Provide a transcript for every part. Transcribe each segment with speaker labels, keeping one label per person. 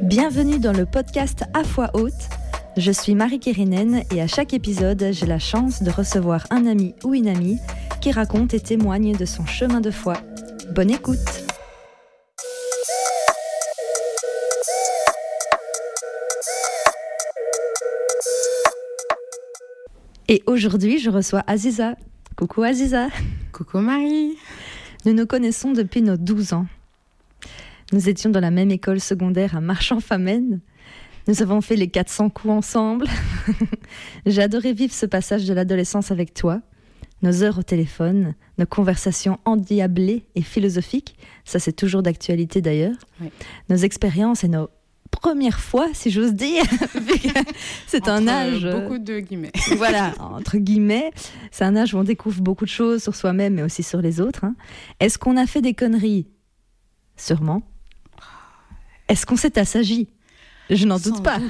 Speaker 1: Bienvenue dans le podcast À Foi Haute. Je suis Marie Kérinen et à chaque épisode, j'ai la chance de recevoir un ami ou une amie qui raconte et témoigne de son chemin de foi. Bonne écoute! Et aujourd'hui, je reçois Aziza. Coucou Aziza.
Speaker 2: Coucou Marie.
Speaker 1: Nous nous connaissons depuis nos 12 ans. Nous étions dans la même école secondaire à Marchand-Famenne. Nous avons fait les 400 coups ensemble. J'ai adoré vivre ce passage de l'adolescence avec toi. Nos heures au téléphone, nos conversations endiablées et philosophiques, ça c'est toujours d'actualité d'ailleurs. Oui. Nos expériences et nos premières fois, si j'ose dire. C'est
Speaker 2: entre
Speaker 1: un âge...
Speaker 2: beaucoup de guillemets.
Speaker 1: Voilà, entre guillemets. C'est un âge où on découvre beaucoup de choses sur soi-même, mais aussi sur les autres. Est-ce qu'on a fait des conneries ? Sûrement. Est-ce qu'on s'est assagi ? Je n'en doute pas.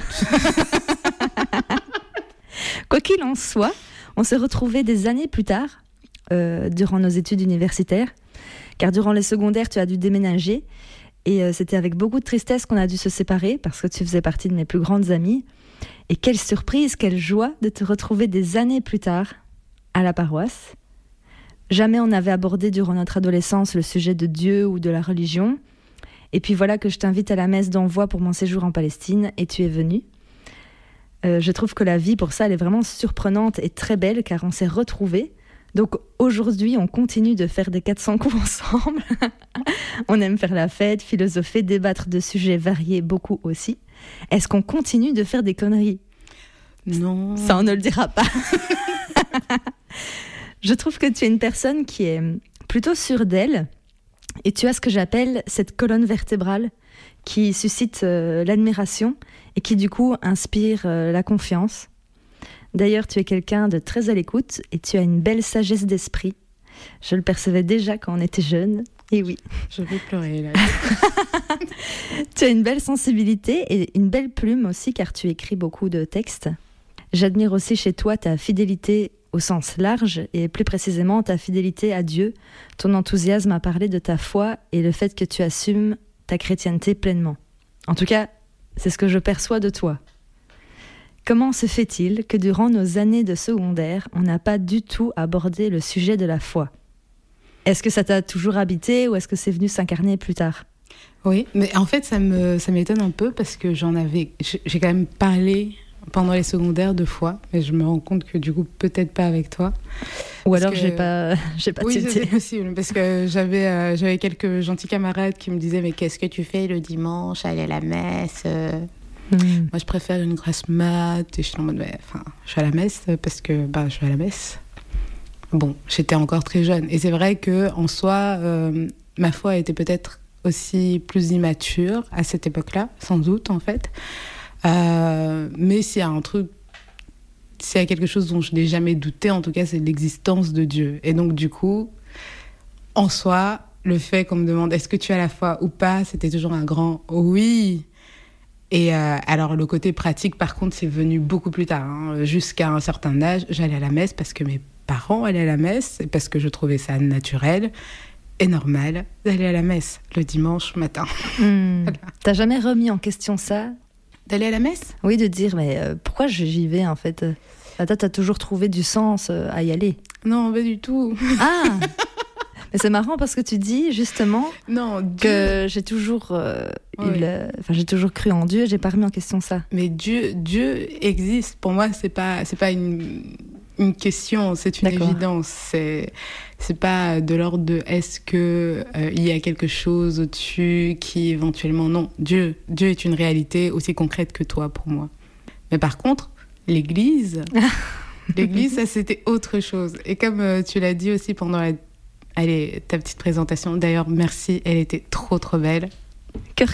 Speaker 1: Quoi qu'il en soit, on s'est retrouvés des années plus tard, durant nos études universitaires, car durant les secondaires, tu as dû déménager, et c'était avec beaucoup de tristesse qu'on a dû se séparer, parce que tu faisais partie de mes plus grandes amies. Et quelle surprise, quelle joie de te retrouver des années plus tard, à la paroisse. Jamais on n'avait abordé durant notre adolescence le sujet de Dieu ou de la religion. Et puis voilà que je t'invite à la messe d'envoi pour mon séjour en Palestine, et tu es venue. Je trouve que la vie, pour ça, elle est vraiment surprenante et très belle, car on s'est retrouvés. Donc aujourd'hui, on continue de faire des 400 coups ensemble. On aime faire la fête, philosopher, débattre de sujets variés, beaucoup aussi. Est-ce qu'on continue de faire des conneries ?
Speaker 2: Non.
Speaker 1: Ça, on ne le dira pas. Je trouve que tu es une personne qui est plutôt sûre d'elle. Et tu as ce que j'appelle cette colonne vertébrale qui suscite l'admiration et qui du coup inspire la confiance. D'ailleurs, tu es quelqu'un de très à l'écoute et tu as une belle sagesse d'esprit. Je le percevais déjà quand on était jeune. Et oui.
Speaker 2: Je vais pleurer là.
Speaker 1: Tu as une belle sensibilité et une belle plume aussi car tu écris beaucoup de textes. J'admire aussi chez toi ta fidélité au sens large, et plus précisément ta fidélité à Dieu, ton enthousiasme à parler de ta foi et le fait que tu assumes ta chrétienté pleinement. En tout cas, c'est ce que je perçois de toi. Comment se fait-il que durant nos années de secondaire, on n'a pas du tout abordé le sujet de la foi ? Est-ce que ça t'a toujours habité ou est-ce que c'est venu s'incarner plus tard ?
Speaker 2: Oui, mais en fait, ça m'étonne un peu parce que j'ai quand même parlé pendant les secondaires 2 fois, mais je me rends compte que du coup peut-être pas avec toi.
Speaker 1: Ou alors j'ai pas
Speaker 2: oui,
Speaker 1: tilté.
Speaker 2: c'est possible parce que j'avais quelques gentils camarades qui me disaient mais qu'est-ce que tu fais le dimanche, aller à la messe Moi je préfère une grasse mat et je suis en mode je suis à la messe parce que je vais à la messe. Bon, j'étais encore très jeune et c'est vrai que en soi ma foi était peut-être aussi plus immature à cette époque-là, sans doute en fait. Mais s'il y a quelque chose dont je n'ai jamais douté, en tout cas, c'est l'existence de Dieu. Et donc, du coup, en soi, le fait qu'on me demande est-ce que tu as la foi ou pas, c'était toujours un grand oui. Et alors, le côté pratique, par contre, c'est venu beaucoup plus tard. Jusqu'à un certain âge, j'allais à la messe parce que mes parents allaient à la messe et parce que je trouvais ça naturel et normal d'aller à la messe le dimanche matin.
Speaker 1: Voilà. T'as jamais remis en question ça ?
Speaker 2: D'aller à la messe ?
Speaker 1: Oui, de dire, mais pourquoi j'y vais en fait ? T'as toujours trouvé du sens à y aller ?
Speaker 2: Non, pas du tout.
Speaker 1: Ah ! Mais c'est marrant parce que tu dis justement que j'ai toujours, j'ai toujours cru en Dieu, j'ai pas remis en question ça.
Speaker 2: Mais Dieu existe. Pour moi, c'est pas une question, c'est une évidence. C'est pas de l'ordre de est-ce que il y a quelque chose au-dessus qui éventuellement non. Dieu est une réalité aussi concrète que toi pour moi. Mais par contre, l'Église, ça c'était autre chose. Et comme tu l'as dit aussi pendant ta petite présentation. D'ailleurs, merci, elle était trop trop belle.
Speaker 1: Cœur.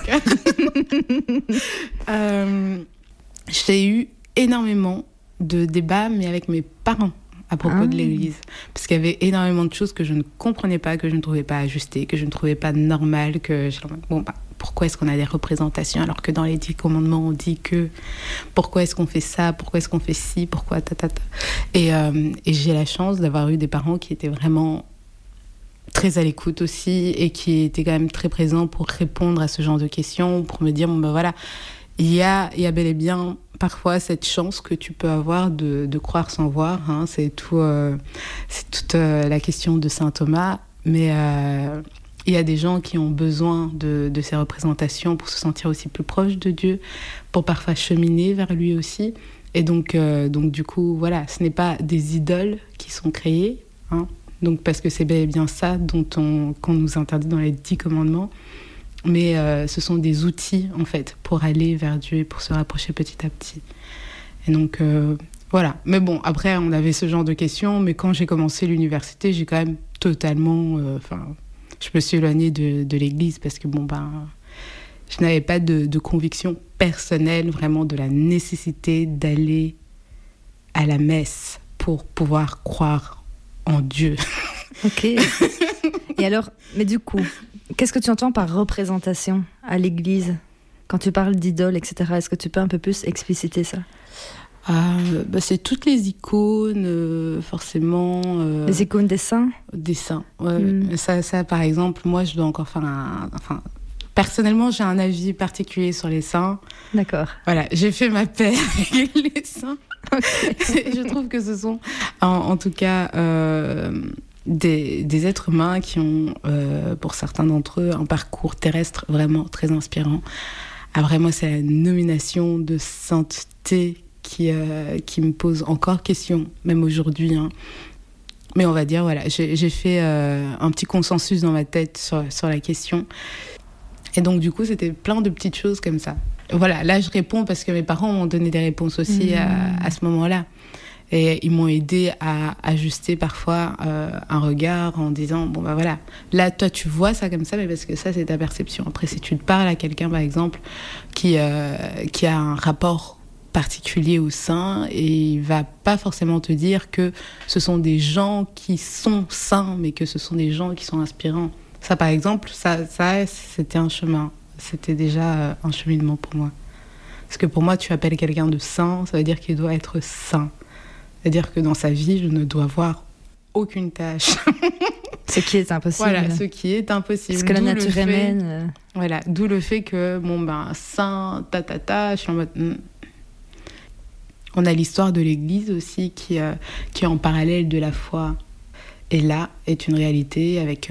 Speaker 2: J'ai eu énormément de débats, mais avec mes parents à propos de l'Église. Parce qu'il y avait énormément de choses que je ne comprenais pas, que je ne trouvais pas ajustées, que je ne trouvais pas normales, pourquoi est-ce qu'on a des représentations alors que dans les 10 commandements on dit que pourquoi est-ce qu'on fait ça, pourquoi est-ce qu'on fait ci, pourquoi et j'ai la chance d'avoir eu des parents qui étaient vraiment très à l'écoute aussi et qui était quand même très présent pour répondre à ce genre de questions, pour me dire, bon ben voilà, il y a bel et bien parfois cette chance que tu peux avoir de croire sans voir, hein, c'est toute la question de saint Thomas, mais il y a des gens qui ont besoin de ces représentations pour se sentir aussi plus proche de Dieu, pour parfois cheminer vers lui aussi. Et donc du coup, voilà, ce n'est pas des idoles qui sont créées, hein, donc parce que c'est bel et bien ça qu'on nous interdit dans les 10 commandements, mais ce sont des outils, en fait, pour aller vers Dieu et pour se rapprocher petit à petit. Et donc, voilà. Mais bon, après, on avait ce genre de questions, mais quand j'ai commencé l'université, j'ai quand même totalement... je me suis éloignée de l'église parce que, je n'avais pas de conviction personnelle, vraiment, de la nécessité d'aller à la messe pour pouvoir croire en Dieu.
Speaker 1: Ok. Et alors, mais du coup, qu'est-ce que tu entends par représentation à l'église quand tu parles d'idole, etc. Est-ce que tu peux un peu plus expliciter ça?
Speaker 2: C'est toutes les icônes, forcément.
Speaker 1: Les icônes des saints? Des
Speaker 2: saints, ouais. Ça, par exemple, moi, je dois encore faire personnellement, j'ai un avis particulier sur les saints.
Speaker 1: D'accord.
Speaker 2: Voilà, j'ai fait ma paix avec les saints. Okay. Je trouve que ce sont, en tout cas, des êtres humains qui ont, pour certains d'entre eux, un parcours terrestre vraiment très inspirant. Après, moi, c'est la nomination de sainteté qui me pose encore question, même aujourd'hui, hein. Mais on va dire, voilà, j'ai fait un petit consensus dans ma tête sur la question. Et donc, du coup, c'était plein de petites choses comme ça. Voilà, là, je réponds parce que mes parents m'ont donné des réponses aussi à ce moment-là. Et ils m'ont aidé à ajuster parfois un regard en disant, voilà, là, toi, tu vois ça comme ça, mais parce que ça, c'est ta perception. Après, si tu te parles à quelqu'un, par exemple, qui a un rapport particulier au saint, et il va pas forcément te dire que ce sont des gens qui sont saints, mais que ce sont des gens qui sont inspirants. Ça, par exemple, ça, c'était un chemin. C'était déjà un cheminement pour moi. Parce que pour moi, tu appelles quelqu'un de saint, ça veut dire qu'il doit être saint. C'est-à-dire que dans sa vie, je ne dois voir aucune tâche.
Speaker 1: Ce qui est impossible.
Speaker 2: Voilà, ce qui est impossible.
Speaker 1: Ce que la nature mène.
Speaker 2: Voilà, d'où le fait que, saint, je suis en mode... On a l'histoire de l'Église aussi qui est en parallèle de la foi. Et là est une réalité avec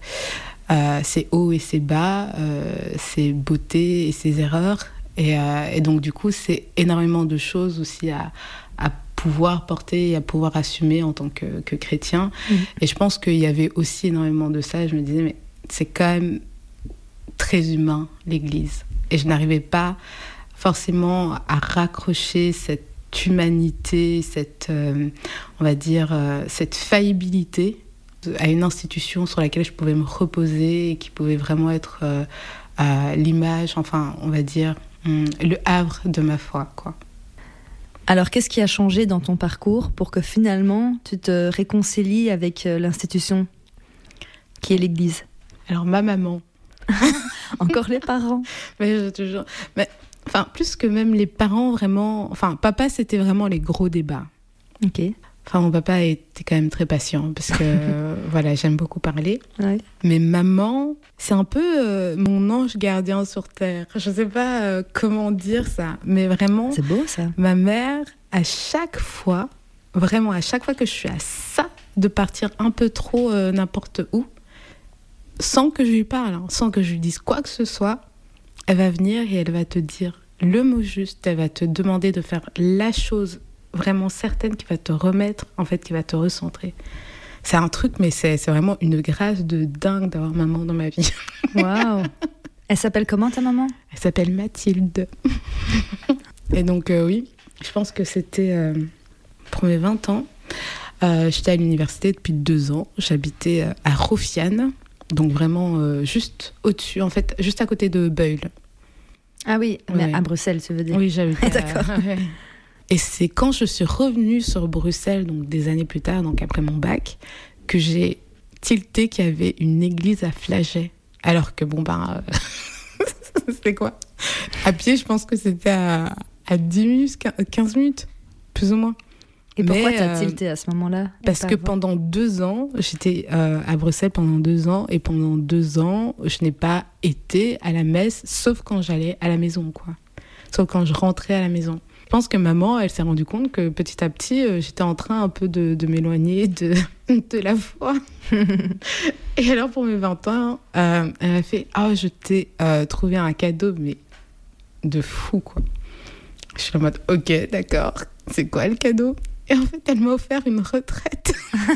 Speaker 2: ses hauts et ses bas, ses beautés et ses erreurs. Et donc, du coup, c'est énormément de choses aussi à pouvoir porter et à pouvoir assumer en tant que chrétien. Et je pense qu'il y avait aussi énormément de ça. Je me disais, mais c'est quand même très humain, l'Église. Et je n'arrivais pas forcément à raccrocher cette humanité, cette, on va dire, cette faillibilité à une institution sur laquelle je pouvais me reposer et qui pouvait vraiment être à l'image, on va dire, le havre de ma foi, quoi.
Speaker 1: Alors, qu'est-ce qui a changé dans ton parcours pour que finalement tu te réconcilies avec l'institution qui est l'Église? Alors, ma maman.
Speaker 2: Encore les parents. Mais toujours. Mais plus que même les parents, vraiment... papa, c'était vraiment les gros débats.
Speaker 1: Ok.
Speaker 2: Mon papa était quand même très patient, parce que, voilà, j'aime beaucoup parler.
Speaker 1: Ouais.
Speaker 2: Mais maman, c'est un peu mon ange gardien sur Terre. Je sais pas comment dire ça, mais vraiment...
Speaker 1: C'est beau, ça.
Speaker 2: Ma mère, à chaque fois que je suis à ça, de partir un peu trop n'importe où, sans que je lui parle, sans que je lui dise quoi que ce soit, elle va venir et elle va te dire le mot juste, elle va te demander de faire la chose vraiment certaine qui va te remettre, qui va te recentrer. C'est un truc, mais c'est vraiment une grâce de dingue d'avoir maman dans ma vie.
Speaker 1: Waouh. Elle s'appelle comment, ta maman?
Speaker 2: Elle s'appelle Mathilde. Et donc, oui, je pense que c'était pour mes 20 ans. J'étais à l'université depuis 2 ans. J'habitais à Roffiane, donc vraiment juste au-dessus, juste à côté de Beuil.
Speaker 1: Ah oui, mais à Bruxelles, tu veux dire?
Speaker 2: Oui, j'habitais.
Speaker 1: D'accord.
Speaker 2: Et c'est quand je suis revenue sur Bruxelles, donc des années plus tard, donc après mon bac, que j'ai tilté qu'il y avait une église à Flagey. Alors que c'était quoi? À pied, je pense que c'était à 10 minutes, 15 minutes, plus ou moins.
Speaker 1: Et pourquoi t'as tilté à ce moment-là?
Speaker 2: Parce que pendant 2 ans, j'étais à Bruxelles pendant 2 ans, et pendant 2 ans, je n'ai pas été à la messe, sauf quand j'allais à la maison, quoi. Sauf quand je rentrais à la maison. Je pense que maman, elle s'est rendue compte que petit à petit, j'étais en train un peu de m'éloigner de la foi. Et alors, pour mes 20 ans, elle m'a fait « Ah, je t'ai trouvé un cadeau, mais de fou, quoi. » Je suis en mode « Ok, d'accord, c'est quoi le cadeau ?» Et en fait, elle m'a offert une retraite.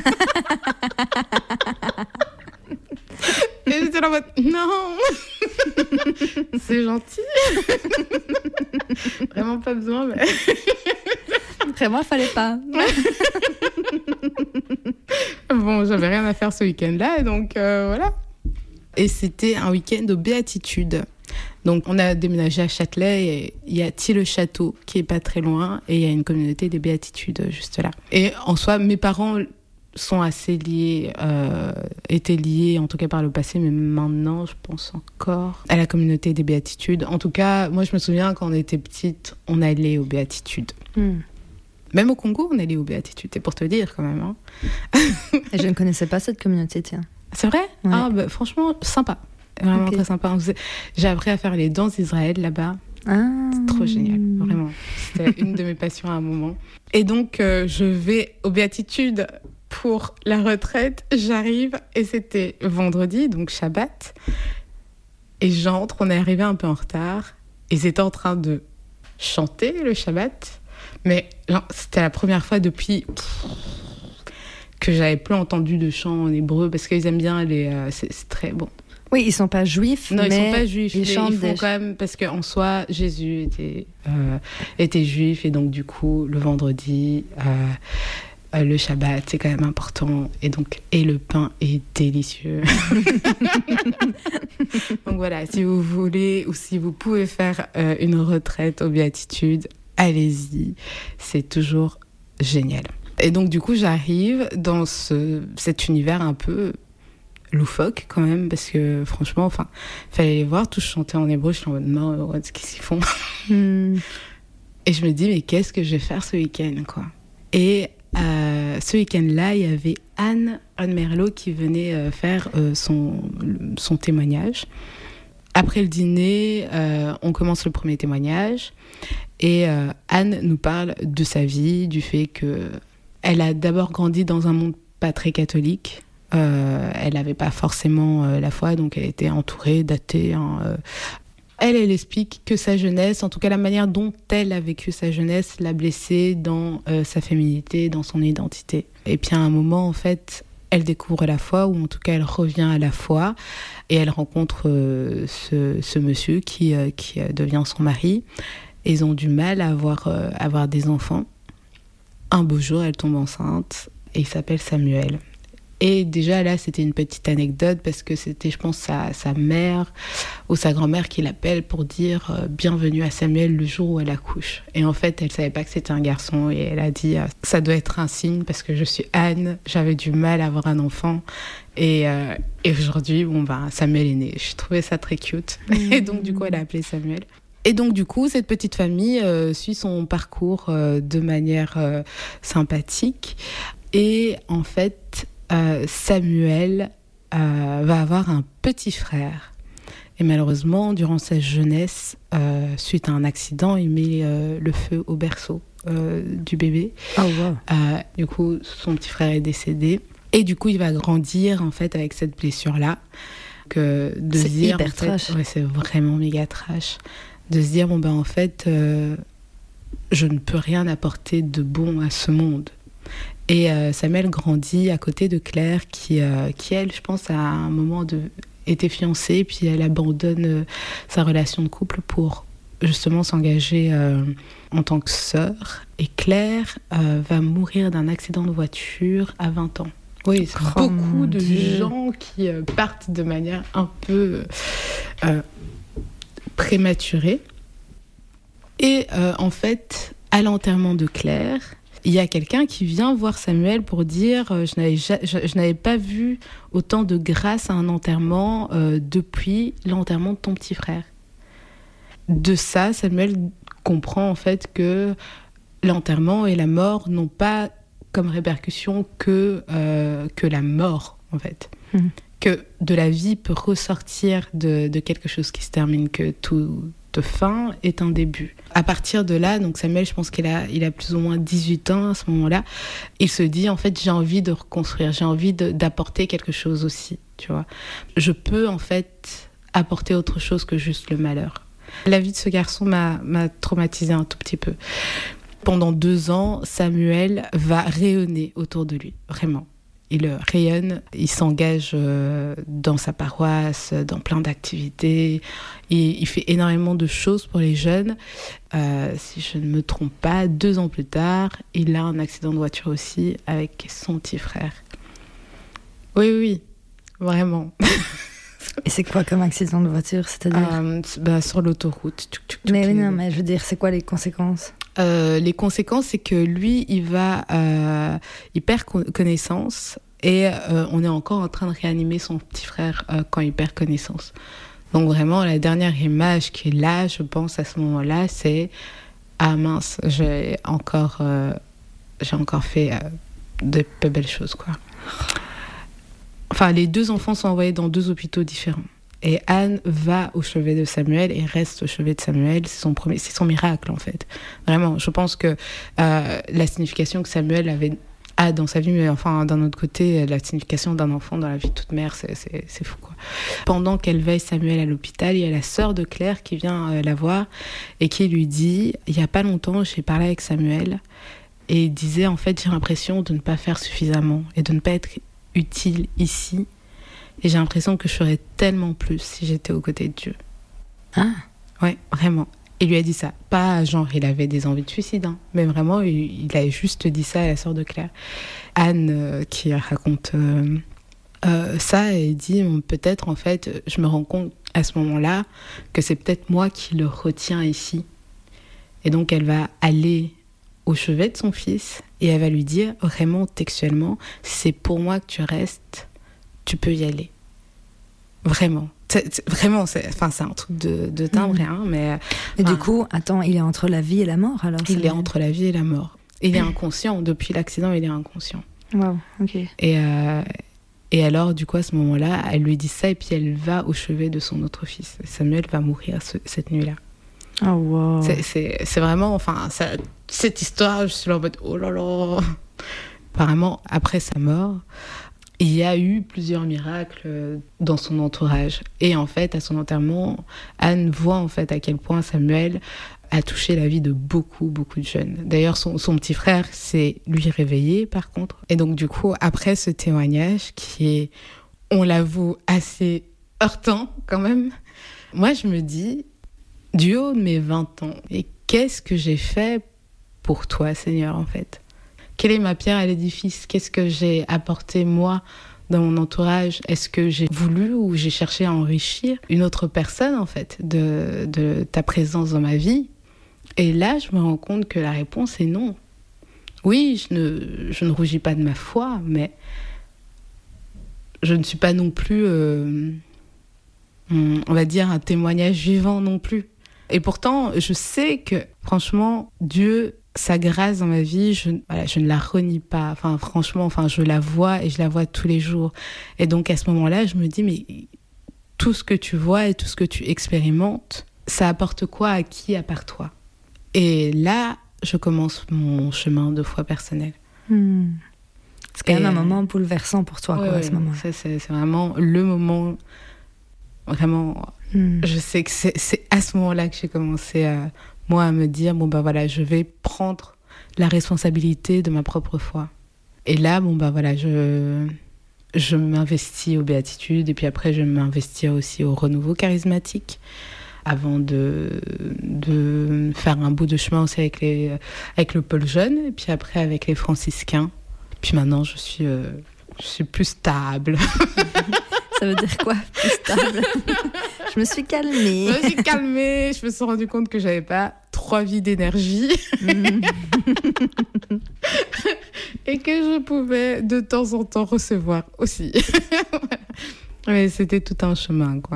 Speaker 2: Et j'étais là en mode non, c'est gentil. Vraiment pas besoin, mais.
Speaker 1: Vraiment, fallait pas.
Speaker 2: Bon, j'avais rien à faire ce week-end-là, donc voilà. Et c'était un week-end aux Béatitudes. Donc, on a déménagé à Châtelet et il y a Thiel-le-Château qui est pas très loin et il y a une communauté des Béatitudes juste là. Et en soi, mes parents sont assez liés, étaient liés en tout cas par le passé, mais maintenant, je pense encore à la communauté des Béatitudes. En tout cas, moi, je me souviens quand on était petite, on allait aux Béatitudes. Même au Congo, on allait aux Béatitudes, c'est pour te dire quand même. Hein.
Speaker 1: Et je ne connaissais pas cette communauté, tiens.
Speaker 2: C'est vrai ?
Speaker 1: Ouais.
Speaker 2: Ah, bah, franchement, sympa. Vraiment très sympa. J'ai appris à faire les danses d'Israël là-bas. C'est trop génial, vraiment. C'était une de mes passions à un moment. Et donc, je vais aux Béatitudes pour la retraite. J'arrive et c'était vendredi, donc Shabbat. Et j'entre, on est arrivé un peu en retard. Et ils étaient en train de chanter le Shabbat. Mais genre, c'était la première fois depuis que j'avais plus entendu de chant en hébreu parce qu'ils aiment bien c'est très bon.
Speaker 1: Oui, ils sont pas juifs.
Speaker 2: Non,
Speaker 1: mais
Speaker 2: ils sont pas juifs.
Speaker 1: Ils
Speaker 2: font quand même parce qu'en soi, Jésus était juif et donc du coup, le vendredi, le Shabbat, c'est quand même important et le pain est délicieux. Donc voilà, si vous voulez ou si vous pouvez faire une retraite aux Béatitudes, allez-y, c'est toujours génial. Et donc du coup, j'arrive dans cet univers un peu loufoque quand même, parce que franchement, enfin, fallait les voir tous chanter en hébreu. Je suis en mode non, qu'est-ce qu'ils font? Et je me dis, mais qu'est-ce que je vais faire ce week-end, quoi? Et ce week-end-là, il y avait Anne Merlot qui venait faire son témoignage. Après le dîner, on commence le premier témoignage et Anne nous parle de sa vie, du fait qu'elle a d'abord grandi dans un monde pas très catholique. Elle n'avait pas forcément la foi, donc elle était entourée d'athées. Elle explique que sa jeunesse, en tout cas la manière dont elle a vécu sa jeunesse, l'a blessée dans sa féminité, dans son identité. Et puis à un moment, en fait, elle découvre la foi, ou en tout cas elle revient à la foi, et elle rencontre ce monsieur qui devient son mari. Et ils ont du mal à avoir des enfants. Un beau jour, elle tombe enceinte, et il s'appelle Samuel. Et déjà là, c'était une petite anecdote parce que c'était, je pense, sa mère ou sa grand-mère qui l'appelle pour dire bienvenue à Samuel le jour où elle accouche. Et en fait, elle savait pas que c'était un garçon et elle a dit ça doit être un signe parce que je suis Anne, j'avais du mal à avoir un enfant et aujourd'hui, Samuel est né. Je trouvais ça très cute. Et donc du coup, elle a appelé Samuel. Et donc du coup, cette petite famille suit son parcours de manière sympathique. Et en fait, Samuel va avoir un petit frère. Et malheureusement, durant sa jeunesse, suite à un accident, il met le feu au berceau du bébé.
Speaker 1: Oh, wow.
Speaker 2: Du coup, son petit frère est décédé. Et du coup, il va grandir en fait avec cette blessure-là. C'est
Speaker 1: hyper trash.
Speaker 2: Ouais, c'est vraiment méga trash. De se dire, en fait, je ne peux rien apporter de bon à ce monde. Et Samuel grandit à côté de Claire qui elle, je pense, à un moment était fiancée, puis elle abandonne sa relation de couple pour justement s'engager en tant que sœur. Et Claire va mourir d'un accident de voiture à 20 ans. Oui, c'est beaucoup de gens qui partent de manière un peu prématurée. Et en fait, à l'enterrement de Claire, il y a quelqu'un qui vient voir Samuel pour dire je n'avais pas vu autant de grâce à un enterrement depuis l'enterrement de ton petit frère. De ça, Samuel comprend en fait que l'enterrement et la mort n'ont pas comme répercussion que la mort, en fait. Que de la vie peut ressortir de quelque chose qui se termine, que toute fin est un début. À partir de là, donc Samuel, je pense qu'il a plus ou moins 18 ans à ce moment-là, il se dit, en fait, j'ai envie de reconstruire, j'ai envie d'apporter quelque chose aussi, tu vois. Je peux, en fait, apporter autre chose que juste le malheur. La vie de ce garçon m'a traumatisée un tout petit peu. Pendant 2 ans, Samuel va rayonner autour de lui, vraiment. Il rayonne, il s'engage dans sa paroisse, dans plein d'activités. Il fait énormément de choses pour les jeunes. Si je ne me trompe pas, 2 ans plus tard, il a un accident de voiture aussi avec son petit frère. Oui, vraiment.
Speaker 1: Et c'est quoi comme accident de voiture, c'est-à-dire
Speaker 2: sur l'autoroute.
Speaker 1: Mais non, mais je veux dire, c'est quoi les conséquences ?
Speaker 2: Les conséquences, c'est que lui, il perd connaissance et on est encore en train de réanimer son petit frère quand il perd connaissance. Donc vraiment, la dernière image qui est là, je pense, à ce moment-là, c'est « Ah mince, j'ai encore fait de peu belles choses, quoi. » Enfin, les 2 enfants sont envoyés dans 2 hôpitaux différents. Et Anne va au chevet de Samuel et reste au chevet de Samuel. C'est son miracle, en fait. Vraiment, je pense que la signification que Samuel a dans sa vie, mais enfin, d'un autre côté, la signification d'un enfant dans la vie de toute mère, c'est fou, quoi. Pendant qu'elle veille Samuel à l'hôpital, il y a la sœur de Claire qui vient la voir et qui lui dit « Il n'y a pas longtemps, j'ai parlé avec Samuel et il disait, en fait, j'ai l'impression de ne pas faire suffisamment et de ne pas être utile ici. Et j'ai l'impression que je ferais tellement plus si j'étais aux côtés de Dieu. »
Speaker 1: Ah.
Speaker 2: Ouais, vraiment. Il lui a dit ça. Pas genre il avait des envies de suicide, hein, mais vraiment il a juste dit ça à la sœur de Claire. Anne qui raconte ça et dit peut-être en fait je me rends compte à ce moment-là que c'est peut-être moi qui le retiens ici. Et donc elle va aller au chevet de son fils et elle va lui dire vraiment textuellement, c'est pour moi que tu restes, tu peux y aller. Vraiment. Vraiment, c'est un truc de timbre, hein, mais...
Speaker 1: Et du coup, attends, il est entre la vie et la mort, alors?
Speaker 2: Il est entre la vie et la mort. Il est inconscient. Depuis l'accident, il est inconscient.
Speaker 1: Wow, ok.
Speaker 2: Et alors, du coup, à ce moment-là, elle lui dit ça et puis elle va au chevet de son autre fils. Samuel va mourir cette nuit-là.
Speaker 1: Oh, wow.
Speaker 2: C'est vraiment... Enfin, cette histoire, je suis là en mode... Oh là là. Apparemment, après sa mort... Il y a eu plusieurs miracles dans son entourage. Et en fait, à son enterrement, Anne voit en fait à quel point Samuel a touché la vie de beaucoup, beaucoup de jeunes. D'ailleurs, son petit frère s'est lui réveillé, par contre. Et donc, du coup, après ce témoignage, qui est, on l'avoue, assez heurtant quand même, moi, je me dis, du haut de mes 20 ans, et qu'est-ce que j'ai fait pour toi, Seigneur, en fait ? Quelle est ma pierre à l'édifice ? Qu'est-ce que j'ai apporté, moi, dans mon entourage ? Est-ce que j'ai voulu ou j'ai cherché à enrichir une autre personne, en fait, de ta présence dans ma vie ? Et là, je me rends compte que la réponse est non. Oui, je ne rougis pas de ma foi, mais je ne suis pas non plus, on va dire, un témoignage vivant non plus. Et pourtant, je sais que, franchement, Dieu... Sa grâce dans ma vie, je ne la renie pas. Enfin, franchement, je la vois et je la vois tous les jours. Et donc, à ce moment-là, je me dis, mais tout ce que tu vois et tout ce que tu expérimentes, ça apporte quoi à qui à part toi ? Et là, je commence mon chemin de foi personnelle.
Speaker 1: C'est quand même un moment bouleversant pour toi, à ce moment-là.
Speaker 2: C'est vraiment le moment... Vraiment, je sais que c'est à ce moment-là que j'ai commencé à me dire, je vais prendre la responsabilité de ma propre foi. Et là, je m'investis aux béatitudes et puis après, je vais m'investir aussi au renouveau charismatique avant de faire un bout de chemin aussi avec le Pôle Jeune et puis après avec les franciscains. Puis maintenant, je suis plus stable.
Speaker 1: Ça veut dire quoi, plus stable? Je me suis calmée.
Speaker 2: Je me suis rendu compte que j'avais pas 3 vies d'énergie. Et que je pouvais de temps en temps recevoir aussi. Mais c'était tout un chemin, quoi.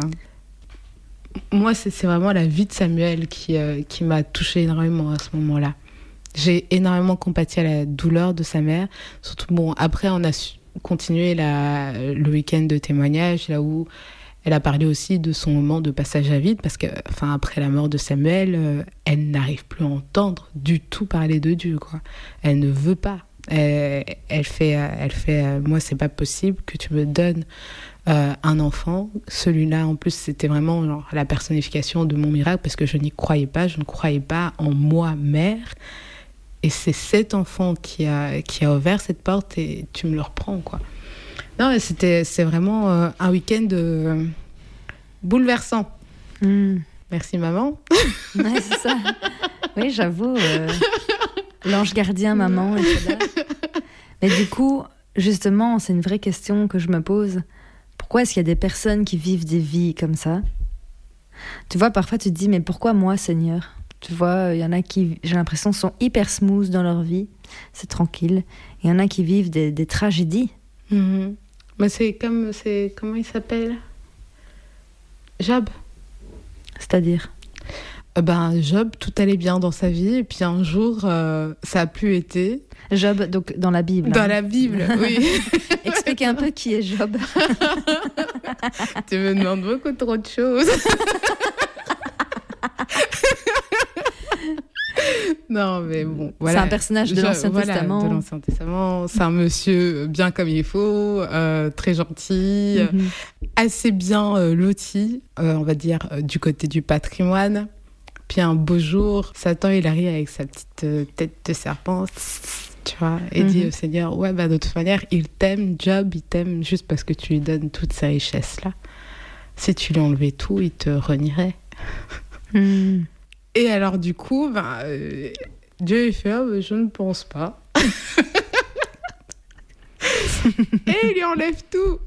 Speaker 2: Moi, c'est vraiment la vie de Samuel qui m'a touchée énormément à ce moment-là. J'ai énormément compati à la douleur de sa mère. Surtout, bon, après, on a continué le week-end de témoignage, là où elle a parlé aussi de son moment de passage à vide, parce que, enfin, après la mort de Samuel, elle n'arrive plus à entendre du tout parler de Dieu, quoi. Elle ne veut pas. Elle fait, moi, c'est pas possible que tu me donnes un enfant. Celui-là, en plus, c'était vraiment genre, la personnification de mon miracle, parce que je n'y croyais pas. Je ne croyais pas en moi, mère. Et c'est cet enfant qui a ouvert cette porte et tu me le reprends, quoi. Non, c'est vraiment un week-end bouleversant. Merci, maman.
Speaker 1: Ouais, c'est ça. Oui, j'avoue. L'ange gardien, maman, etc. Mais du coup, justement, c'est une vraie question que je me pose. Pourquoi est-ce qu'il y a des personnes qui vivent des vies comme ça ? Tu vois, parfois tu te dis, mais pourquoi moi, Seigneur ? Tu vois, il y en a qui, j'ai l'impression, sont hyper smooth dans leur vie. C'est tranquille. Il y en a qui vivent des tragédies.
Speaker 2: Mais comment il s'appelle ? Job.
Speaker 1: C'est-à-dire ?
Speaker 2: Job, tout allait bien dans sa vie, et puis un jour, ça a plus été.
Speaker 1: Job, donc dans la Bible.
Speaker 2: Dans la Bible, oui.
Speaker 1: Explique un peu qui est Job.
Speaker 2: Tu me demandes beaucoup trop de choses. Non, mais bon, voilà.
Speaker 1: C'est un personnage de l'Ancien Testament.
Speaker 2: De l'Ancien Testament. C'est un monsieur bien comme il faut, très gentil, assez bien loti, on va dire, du côté du patrimoine. Puis un beau jour, Satan, il arrive avec sa petite tête de serpent, tu vois, et dit au Seigneur, ouais, de toute manière, il t'aime, Job, il t'aime juste parce que tu lui donnes toutes ces richesses-là. Si tu lui enlevais tout, il te renierait. Et alors, du coup, Dieu, il fait, je ne pense pas. Et il lui enlève tout.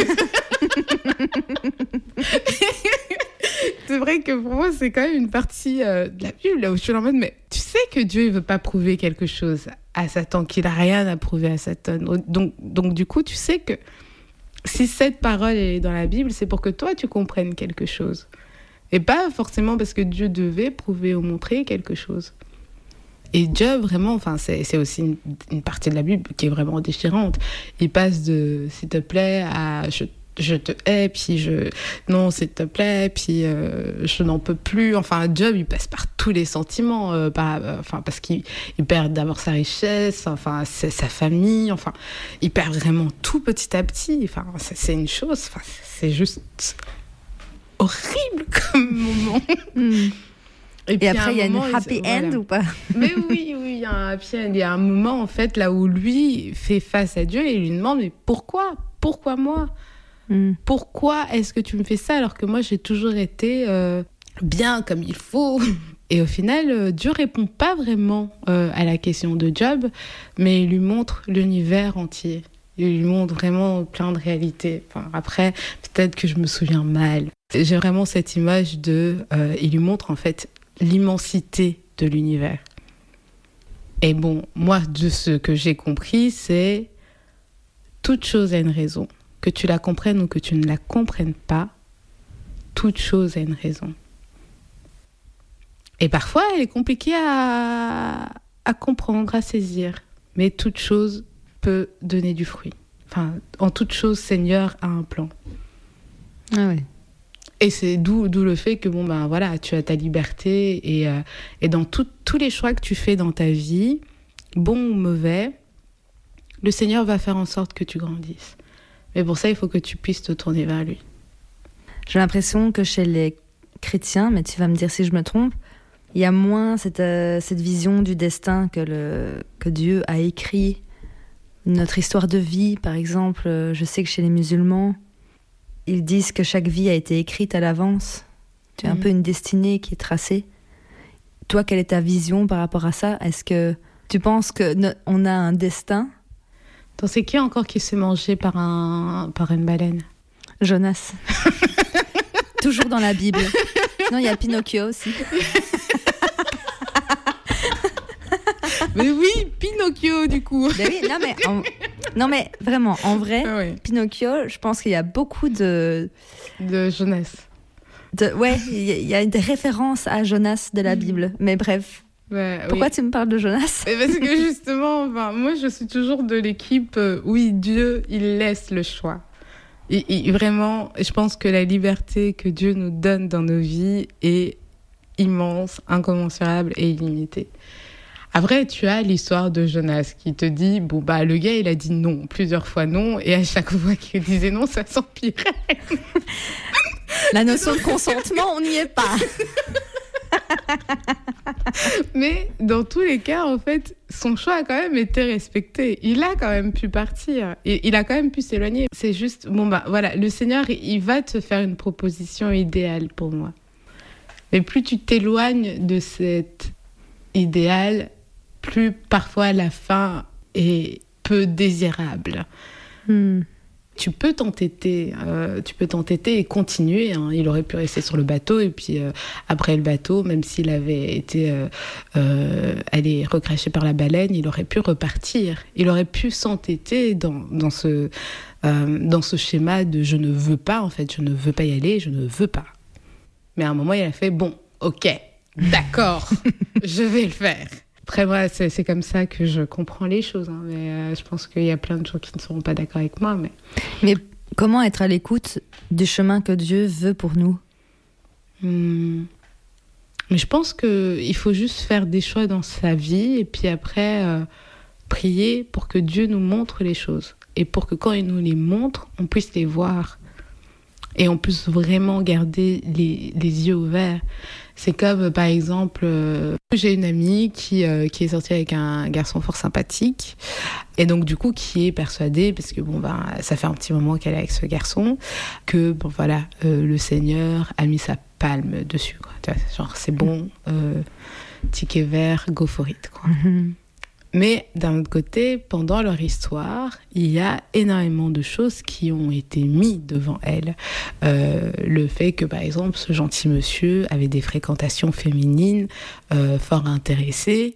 Speaker 2: C'est vrai que pour moi, c'est quand même une partie de la Bible là où je suis en mode, mais tu sais que Dieu, il veut pas prouver quelque chose à Satan, qu'il a rien à prouver à Satan. Donc du coup, tu sais que si cette parole est dans la Bible, c'est pour que toi, tu comprennes quelque chose. Et pas forcément parce que Dieu devait prouver ou montrer quelque chose. Et Job, vraiment, enfin, c'est aussi une partie de la Bible qui est vraiment déchirante. Il passe de « s'il te plaît » à « je te hais », puis « non, s'il te plaît », puis « je n'en peux plus ». Enfin, Job, il passe par tous les sentiments, parce qu'il perd d'abord sa richesse, enfin, sa famille, enfin, il perd vraiment tout petit à petit. Enfin, c'est une chose, enfin, c'est juste horrible comme moment.
Speaker 1: Et après, il y a une happy end ou pas ?
Speaker 2: Mais oui, il y a un happy end. Il y a un moment, en fait, là où lui fait face à Dieu et il lui demande, mais pourquoi ? Pourquoi moi ? Pourquoi est-ce que tu me fais ça alors que moi, j'ai toujours été bien comme il faut ? Et au final, Dieu répond pas vraiment à la question de Job, mais il lui montre l'univers entier. Il lui montre vraiment plein de réalités. Enfin, après, peut-être que je me souviens mal. J'ai vraiment cette image il lui montre en fait l'immensité de l'univers. Et bon, moi, de ce que j'ai compris, c'est toute chose a une raison. Que tu la comprennes ou que tu ne la comprennes pas, toute chose a une raison. Et parfois, elle est compliquée à comprendre, à saisir. Mais toute chose peut donner du fruit. Enfin, en toute chose, Seigneur a un plan.
Speaker 1: Ah ouais.
Speaker 2: Et c'est d'où le fait que voilà, tu as ta liberté et dans tous les choix que tu fais dans ta vie, bons ou mauvais, le Seigneur va faire en sorte que tu grandisses. Mais pour ça, il faut que tu puisses te tourner vers lui.
Speaker 1: J'ai l'impression que chez les chrétiens, mais tu vas me dire si je me trompe, il y a moins cette vision du destin que Dieu a écrit. Notre histoire de vie, par exemple, je sais que chez les musulmans, ils disent que chaque vie a été écrite à l'avance. Tu as un peu une destinée qui est tracée. Toi, quelle est ta vision par rapport à ça ? Est-ce que tu penses qu'on a un destin ?
Speaker 2: C'est qui encore qui s'est mangé par une baleine ?
Speaker 1: Jonas. Toujours dans la Bible. Non, il y a Pinocchio aussi.
Speaker 2: Mais oui, Pinocchio, du coup.
Speaker 1: Ben oui, non, mais vraiment, en vrai,
Speaker 2: ouais.
Speaker 1: Pinocchio, je pense qu'il y a beaucoup de
Speaker 2: Jonas.
Speaker 1: Ouais, il y a des références à Jonas de la Bible. Mais bref, Pourquoi tu me parles de Jonas?
Speaker 2: Parce que justement, moi, je suis toujours de l'équipe, oui, Dieu, il laisse le choix. Vraiment, je pense que la liberté que Dieu nous donne dans nos vies est immense, incommensurable et illimitée. Après, tu as l'histoire de Jonas qui te dit, le gars, il a dit non, plusieurs fois non, et à chaque fois qu'il disait non, ça s'empirait.
Speaker 1: La notion de consentement, on n'y est pas.
Speaker 2: Mais dans tous les cas, en fait, son choix a quand même été respecté. Il a quand même pu partir. Et il a quand même pu s'éloigner. C'est juste, voilà, le Seigneur, il va te faire une proposition idéale pour moi. Mais plus tu t'éloignes de cet idéal, plus parfois la fin est peu désirable. Tu peux t'entêter et continuer. Il aurait pu rester sur le bateau et puis après le bateau, même s'il avait été allé recraché par la baleine, il aurait pu repartir. Il aurait pu s'entêter dans ce schéma de je ne veux pas, en fait, je ne veux pas y aller, je ne veux pas. Mais à un moment, il a fait bon, ok, d'accord, je vais le faire. Après, moi, c'est comme ça que je comprends les choses. Mais je pense qu'il y a plein de gens qui ne seront pas d'accord avec moi.
Speaker 1: Mais comment être à l'écoute du chemin que Dieu veut pour nous?
Speaker 2: Mais je pense qu'il faut juste faire des choix dans sa vie et puis après, prier pour que Dieu nous montre les choses. Et pour que quand il nous les montre, on puisse les voir. Et on puisse vraiment garder les yeux ouverts. C'est comme, par exemple, j'ai une amie qui est sortie avec un garçon fort sympathique. Et donc, du coup, qui est persuadée, parce que ça fait un petit moment qu'elle est avec ce garçon, que, le Seigneur a mis sa palme dessus, quoi. Tu vois, genre, c'est bon, ticket vert, go for it, quoi. Mm-hmm. Mais d'un autre côté, pendant leur histoire, il y a énormément de choses qui ont été mises devant elle. Le fait que, par exemple, ce gentil monsieur avait des fréquentations féminines fort intéressées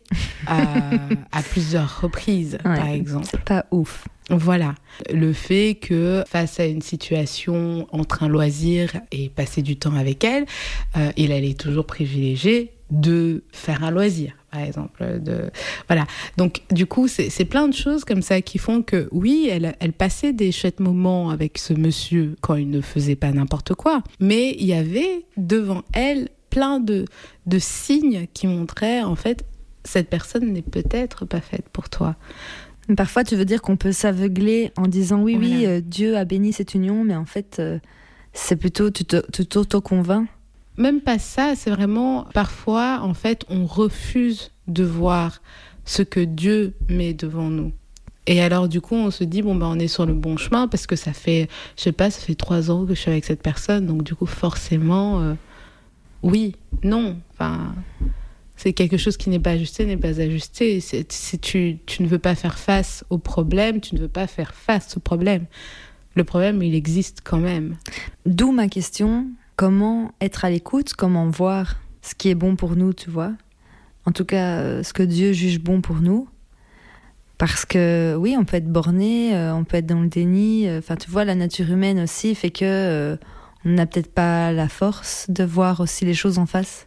Speaker 2: à plusieurs reprises, par exemple.
Speaker 1: C'est pas ouf.
Speaker 2: Voilà. Le fait que, face à une situation entre un loisir et passer du temps avec elle, il allait toujours privilégier de faire un loisir, par exemple. Voilà. Donc, du coup, c'est plein de choses comme ça qui font que, oui, elle passait des chouettes moments avec ce monsieur quand il ne faisait pas n'importe quoi. Mais il y avait devant elle plein de signes qui montraient, en fait, cette personne n'est peut-être pas faite pour toi.
Speaker 1: Parfois, tu veux dire qu'on peut s'aveugler en disant oui, Dieu a béni cette union, mais en fait, c'est plutôt, tu t'auto-convaincs.
Speaker 2: Même pas ça, c'est vraiment, parfois, en fait, on refuse de voir ce que Dieu met devant nous. Et alors, du coup, on se dit, on est sur le bon chemin parce que ça fait 3 ans que je suis avec cette personne, donc du coup, forcément, oui, non, c'est quelque chose qui n'est pas ajusté, n'est pas ajusté. Si tu ne veux pas faire face au problème, tu ne veux pas faire face au problème. Le problème, il existe quand même.
Speaker 1: D'où ma question, comment être à l'écoute, comment voir ce qui est bon pour nous, tu vois ? En tout cas, ce que Dieu juge bon pour nous. Parce que, oui, on peut être borné, on peut être dans le déni. Tu vois, la nature humaine aussi fait que on n'a peut-être pas la force de voir aussi les choses en face.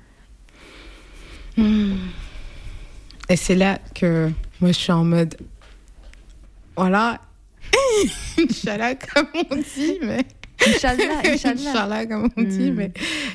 Speaker 2: Et c'est là que moi je suis en mode voilà Inch'Allah comme on dit, mais
Speaker 1: Inch'Allah
Speaker 2: comme on dit, mais